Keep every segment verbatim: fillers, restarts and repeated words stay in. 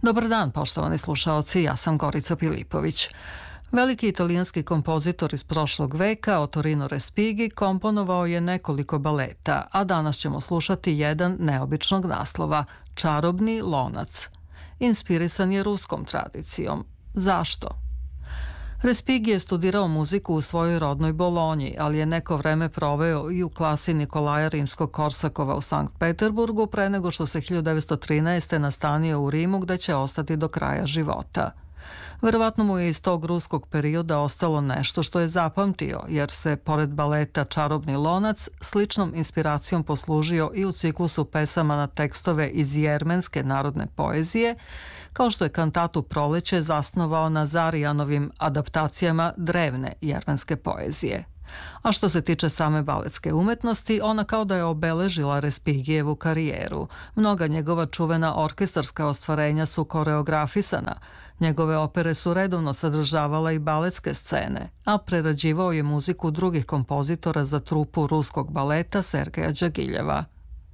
Dobar dan, poštovani slušaoci, ja sam Gorica Pilipović. Veliki italijanski kompozitor iz prošlog veka, Ottorino Respighi, komponovao je nekoliko baleta, a danas ćemo slušati jedan neobičnog naslova, Čarobni lonac. Inspirisan je ruskom tradicijom. Zašto? Respighi je studirao muziku u svojoj rodnoj Bolonji, ali je neko vreme proveo i u klasi Nikolaja Rimskog-Korsakova u Sankt Peterburgu pre nego što se hiljadu devetsto trinaeste. nastanio u Rimu gde će ostati do kraja života. Verovatno mu je iz tog ruskog perioda ostalo nešto što je zapamtio, jer se, pored baleta Čarobni lonac, sličnom inspiracijom poslužio i u ciklusu pesama na tekstove iz jermenske narodne poezije, kao što je kantatu Proleće zasnovao na Zarijanovim adaptacijama drevne jermenske poezije. A što se tiče same baletske umetnosti, ona kao da je obeležila Respighijevu karijeru. Mnoga njegova čuvena orkestarska ostvarenja su koreografisana, njegove opere su redovno sadržavala i baletske scene, a prerađivao je muziku drugih kompozitora za trupu ruskog baleta Sergeja Đagiljeva.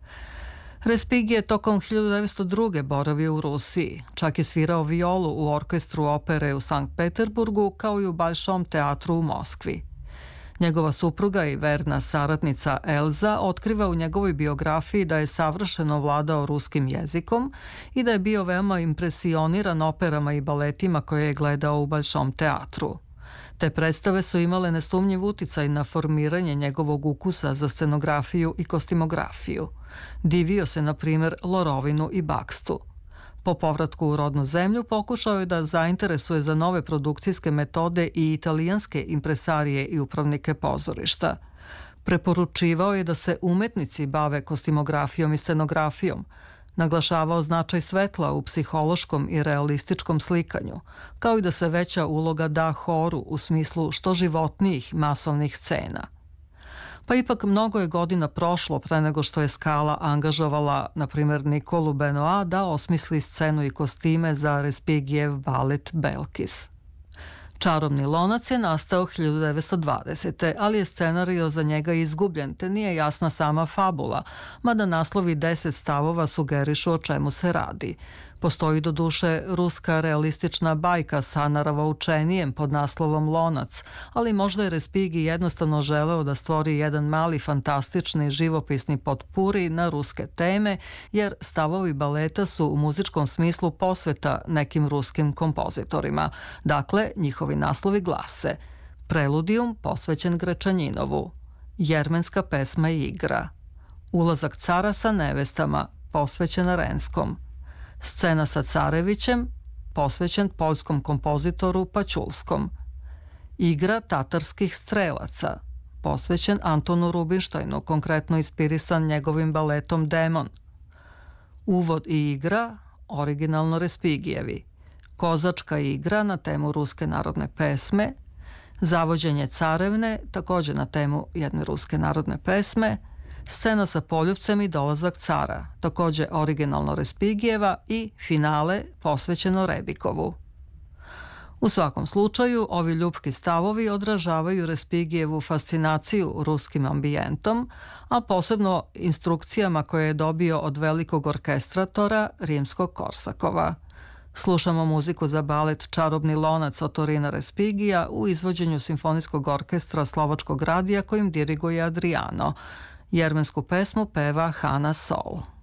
Respighi je tokom hiljadu devetsto druge. boravio u Rusiji, čak je svirao violu u orkestru opere u Sankt Peterburgu kao i u Balšom teatru u Moskvi. Njegova supruga i verna saradnica Elza otkriva u njegovoj biografiji da je savršeno vladao ruskim jezikom i da je bio veoma impresioniran operama i baletima koje je gledao u Balšom teatru. Te predstave su imale nesumnjiv uticaj na formiranje njegovog ukusa za scenografiju i kostimografiju. Divio se, na primjer, Lorovinu i Bakstu. Po povratku u rodnu zemlju pokušao je da zainteresuje za nove produkcijske metode i italijanske impresarije i upravnike pozorišta. Preporučivao je da se umetnici bave kostimografijom i scenografijom, naglašavao značaj svetla u psihološkom i realističkom slikanju, kao i da se veća uloga da horu u smislu što životnijih masovnih scena. Pa ipak mnogo je godina prošlo pre nego što je Scala angažovala, na primjer, Nikolu Benoa da osmisli scenu i kostime za Respighijev balet Belkis. Čarobni lonac je nastao hiljadu devetsto dvadesete. ali je scenario za njega izgubljen, te nije jasna sama fabula, mada naslovi deset stavova sugerišu o čemu se radi. Postoji do duše ruska realistična bajka sa naravoučenijem pod naslovom Lonac, ali možda je Respighi jednostavno želeo da stvori jedan mali fantastični živopisni potpuri na ruske teme, jer stavovi baleta su u muzičkom smislu posveta nekim ruskim kompozitorima. Dakle, njihovi naslovi glase: Preludijum posvećen Grečanjinovu, Jermenska pesma i igra, Ulazak cara sa nevestama posvećena Renskom, Scena sa carevićem, posvećen poljskom kompozitoru Paćulskom, Igra tatarskih strelaca, posvećen Antonu Rubinštajnu, konkretno inspirisan njegovim baletom Demon, Uvod i igra, originalno Respighijevi, Kozačka igra na temu ruske narodne pesme, Zavođenje carevne, također na temu jedne ruske narodne pesme, Scena sa poljupcem i dolazak cara, također originalno Respighijeva, i finale posvećeno Rebikovu. U svakom slučaju, ovi ljubki stavovi odražavaju Respighijevu fascinaciju ruskim ambijentom, a posebno instrukcijama koje je dobio od velikog orkestratora Rimskog-Korsakova. Slušamo muziku za balet Čarobni lonac Ottorina Respighija u izvođenju Simfonijskog orkestra Slovačkog radija kojim diriguje Adriano. Jermensku pesmu peva Hana Sol.